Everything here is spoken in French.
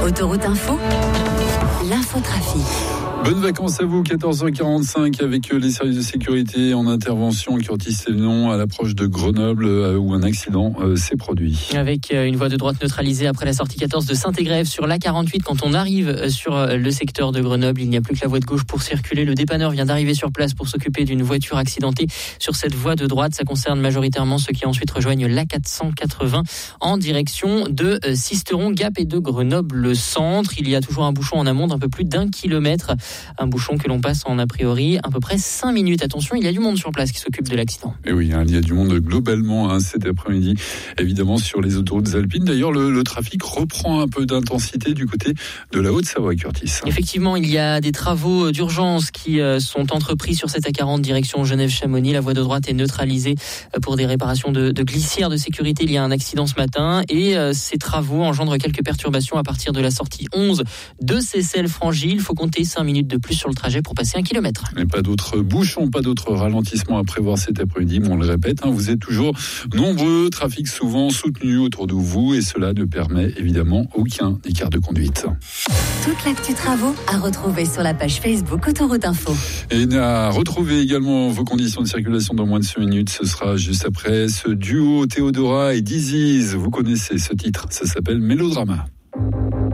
Autoroute Info, l'infotrafic. Bonnes vacances à vous, 14h45 avec les services de sécurité en intervention. Curtis Sévenon à l'approche de Grenoble où un accident s'est produit. Avec une voie de droite neutralisée après la sortie 14 de Saint-Égrève sur l'A48. Quand on arrive sur le secteur de Grenoble, il n'y a plus que la voie de gauche pour circuler. Le dépanneur vient d'arriver sur place pour s'occuper d'une voiture accidentée sur cette voie de droite. Ça concerne majoritairement ceux qui ensuite rejoignent l'A480 en direction de Sisteron, Gap et de Grenoble Centre. Il y a toujours un bouchon en amont d'un peu plus d'1 kilomètre. Un bouchon que l'on passe en a priori à peu près 5 minutes. Attention, il y a du monde sur place qui s'occupe de l'accident. Et oui, il y a du monde globalement cet après-midi, évidemment sur les autoroutes alpines. D'ailleurs, le trafic reprend un peu d'intensité du côté de la Haute-Savoie, Curtis. Effectivement, il y a des travaux d'urgence qui sont entrepris sur cette A40 direction Genève-Chamonix. La voie de droite est neutralisée pour des réparations de glissières de sécurité. Il y a un accident ce matin et ces travaux engendrent quelques perturbations à partir de la sortie 11 de Seyssel-Frangy. Il faut compter 5 minutes de plus sur le trajet pour passer 1 kilomètre. Mais pas d'autres bouchons, pas d'autres ralentissements à prévoir cet après-midi. Mais on le répète, vous êtes toujours nombreux, trafic souvent soutenu autour de vous et cela ne permet évidemment aucun écart de conduite. Toute l'actu travaux à retrouver sur la page Facebook Autoroute Info. Et à retrouver également vos conditions de circulation dans moins de 5 minutes. Ce sera juste après ce duo Théodora et Diziz. Vous connaissez ce titre, ça s'appelle Mélodrama.